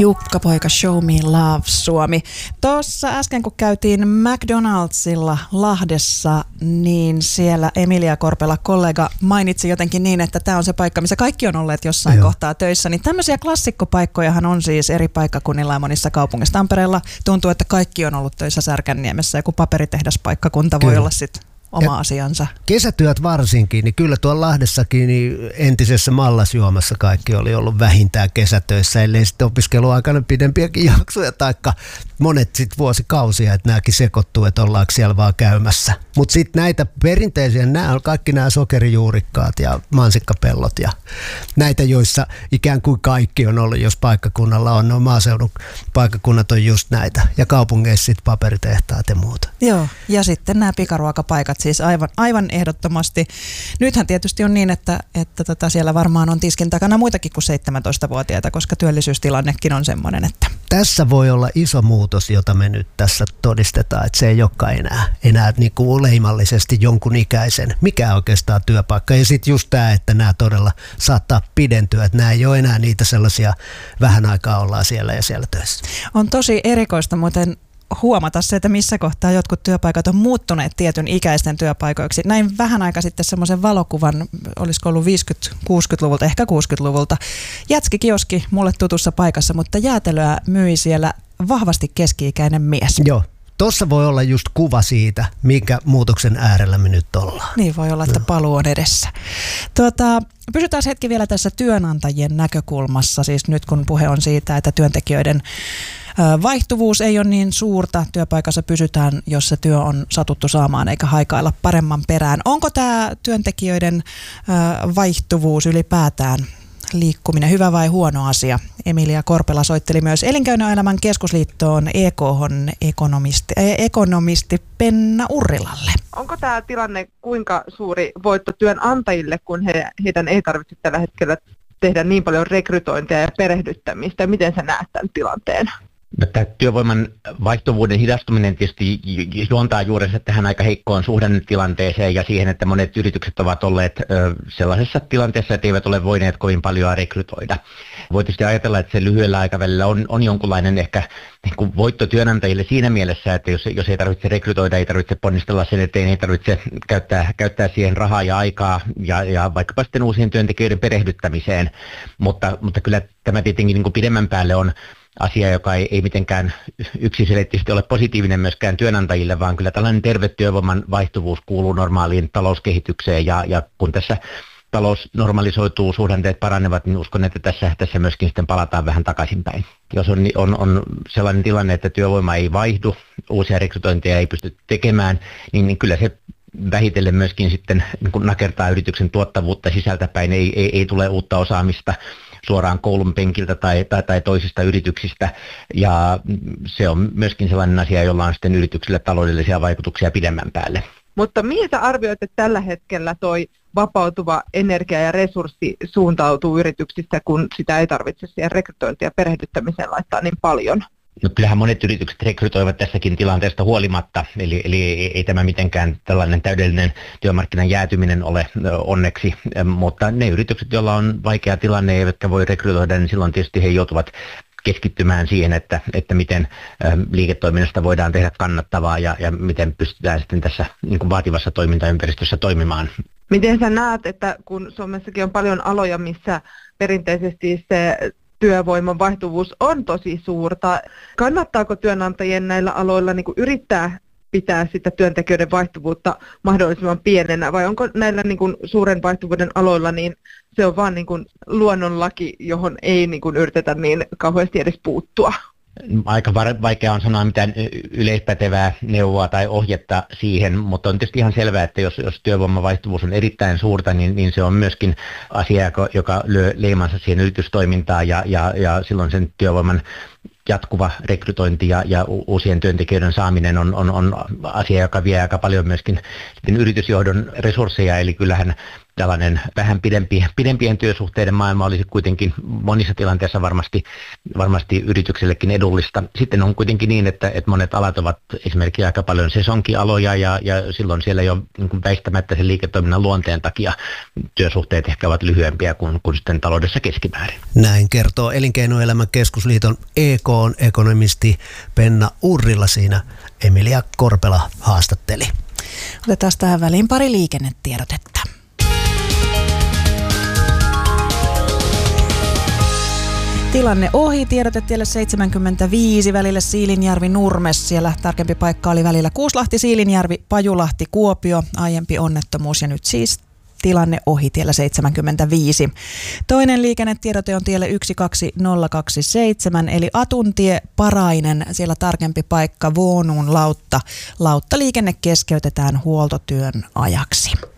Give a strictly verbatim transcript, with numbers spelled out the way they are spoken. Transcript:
Jukka-poika Show Me Love Suomi. Tuossa äsken kun käytiin McDonaldsilla Lahdessa, niin siellä Emilia Korpela kollega mainitsi jotenkin niin, että tämä on se paikka, missä kaikki on olleet jossain Joo. kohtaa töissä. Niin tämmöisiä klassikkopaikkojahan on siis eri paikkakunnilla ja monissa kaupungeissa. Tampereella tuntuu, että kaikki on ollut töissä Särkänniemessä. Joku paperitehdas-paikkakunta voi olla sitten oma asiansa. Kesätyöt varsinkin, niin kyllä tuolla Lahdessakin niin entisessä Mallasjuomassa kaikki oli ollut vähintään kesätöissä, ellei sitten opiskeluaikana pidempiäkin jaksoja, taikka monet sitten vuosikausia, että nämäkin sekoittuu, että ollaanko siellä vaan käymässä. Mutta sitten näitä perinteisiä, nämä on kaikki nämä sokerijuurikkaat ja mansikkapellot ja näitä, joissa ikään kuin kaikki on ollut, jos paikkakunnalla on, no maaseudun paikkakunnat on just näitä, ja kaupungeissa sitten paperitehtaat ja muuta. Joo, ja sitten nämä pikaruokapaikat siis aivan, aivan ehdottomasti. Nythän tietysti on niin, että, että tota siellä varmaan on tiskin takana muitakin kuin seitsemäntoistavuotiaita, koska työllisyystilannekin on semmoinen, että... Tässä voi olla iso muutos, jota me nyt tässä todistetaan, että se ei olekaan enää, enää niin kuin leimallisesti jonkun ikäisen, mikä oikeastaan työpaikka. Ja sitten just tämä, että nämä todella saattaa pidentyä, että nämä ei ole enää niitä sellaisia, vähän aikaa ollaan siellä ja siellä töissä. On tosi erikoista muuten huomata se, että missä kohtaa jotkut työpaikat on muuttuneet tietyn ikäisten työpaikoiksi. Näin vähän aika sitten semmoisen valokuvan, olisiko ollut viisikymmentä-kuusikymmentäluvulta, ehkä kuusikymmentäluvulta. Jätskikioski mulle tutussa paikassa, mutta jäätelöä myi siellä vahvasti keski-ikäinen mies. Joo. Tuossa voi olla just kuva siitä, minkä muutoksen äärellä me nyt ollaan. Niin voi olla, että paluu on edessä. Tuota, pysytään hetki vielä tässä työnantajien näkökulmassa, siis nyt kun puhe on siitä, että työntekijöiden vaihtuvuus ei ole niin suurta, työpaikassa pysytään, jos se työ on satuttu saamaan eikä haikailla paremman perään. Onko tämä työntekijöiden vaihtuvuus ylipäätään liikkuminen hyvä vai huono asia? Emilia Korpela soitteli myös Elinkeinoelämän keskusliittoon E K:hon ekonomisti, ekonomisti Penna Urrilalle. Onko tämä tilanne kuinka suuri voitto työnantajille, kun he, heidän ei tarvitse tällä hetkellä tehdä niin paljon rekrytointia ja perehdyttämistä? Miten sä näet tämän tilanteen? Tämä työvoiman vaihtuvuuden hidastuminen tietysti juontaa juurensa tähän aika heikkoon suhdannetilanteeseen ja siihen, että monet yritykset ovat olleet sellaisessa tilanteessa, että eivät ole voineet kovin paljon rekrytoida. Voi tietysti ajatella, että se lyhyellä aikavälillä on, on jonkunlainen ehkä niin kuin voitto työnantajille siinä mielessä, että jos, jos ei tarvitse rekrytoida, ei tarvitse ponnistella sen eteen, ei tarvitse käyttää, käyttää siihen rahaa ja aikaa ja, ja vaikkapa sitten uusien työntekijöiden perehdyttämiseen, mutta, mutta kyllä tämä tietenkin niin kuin pidemmän päälle on asia, joka ei, ei mitenkään yksiselitteisesti ole positiivinen myöskään työnantajille, vaan kyllä tällainen terve työvoiman vaihtuvuus kuuluu normaaliin talouskehitykseen ja, ja kun tässä talous normalisoituu, suhdanteet paranevat, niin uskon, että tässä, tässä myöskin sitten palataan vähän takaisinpäin. Jos on, on, on sellainen tilanne, että työvoima ei vaihdu, uusia rekrytointeja ei pysty tekemään, niin, niin kyllä se vähitellen myöskin sitten niin kun nakertaa yrityksen tuottavuutta sisältäpäin, ei, ei, ei tule uutta osaamista suoraan koulun penkiltä tai, tai, tai toisista yrityksistä, ja se on myöskin sellainen asia, jolla on sitten yrityksille taloudellisia vaikutuksia pidemmän päälle. Mutta mihin sä arvioit, että tällä hetkellä toi vapautuva energia ja resurssi suuntautuu yrityksissä, kun sitä ei tarvitse siihen rekrytointiin ja perehdyttämiseen laittaa niin paljon? No kyllähän monet yritykset rekrytoivat tässäkin tilanteesta huolimatta, eli, eli ei tämä mitenkään tällainen täydellinen työmarkkinan jäätyminen ole onneksi, mutta ne yritykset, joilla on vaikea tilanne eivätkä voi rekrytoida, niin silloin tietysti he joutuvat keskittymään siihen, että, että miten liiketoiminnasta voidaan tehdä kannattavaa ja, ja miten pystytään sitten tässä niin kuin vaativassa toimintaympäristössä toimimaan. Miten sä näet, että kun Suomessakin on paljon aloja, missä perinteisesti se työvoiman vaihtuvuus on tosi suurta. Kannattaako työnantajien näillä aloilla niin kuin yrittää pitää sitä työntekijöiden vaihtuvuutta mahdollisimman pienenä, vai onko näillä niin kuin suuren vaihtuvuuden aloilla niin se on vaan niin kuin luonnonlaki, johon ei niin kuin yritetä niin kauheasti edes puuttua? Aika vaikea on sanoa mitään yleispätevää neuvoa tai ohjetta siihen, mutta on tietysti ihan selvää, että jos, jos työvoimavaihtuvuus on erittäin suurta, niin, niin se on myöskin asia, joka, joka lyö leimansa siihen yritystoimintaan ja, ja, ja silloin sen työvoiman jatkuva rekrytointi ja, ja uusien työntekijöiden saaminen on, on, on asia, joka vie aika paljon myöskin yritysjohdon resursseja, eli kyllähän tällainen vähän pidempi, pidempien työsuhteiden maailma olisi kuitenkin monissa tilanteissa varmasti, varmasti yrityksellekin edullista. Sitten on kuitenkin niin, että, että monet alat ovat esimerkiksi aika paljon sesonkialoja ja, ja silloin siellä jo niin kuin väistämättä sen liiketoiminnan luonteen takia työsuhteet ehkä ovat lyhyempiä kuin, kuin sitten taloudessa keskimäärin. Näin kertoo Elinkeinoelämän keskusliiton E K:n ekonomisti Penna Urrila, siinä Emilia Korpela haastatteli. Otetaan tähän väliin pari liikennetiedotetta. Tilanne ohi, tiedotetielle seitsemänkymmentäviisi välille Siilinjärvi-Nurmes. Siellä tarkempi paikka oli välillä Kuuslahti-Siilinjärvi, Pajulahti-Kuopio, aiempi onnettomuus ja nyt siis tilanne ohi tiellä seitsemänkymmentäviisi. Toinen liikennetiedote on tielle yksi kaksi nolla kaksi seitsemän eli Atuntie Parainen, siellä tarkempi paikka Vuonuun lautta. Lauttaliikenne keskeytetään huoltotyön ajaksi.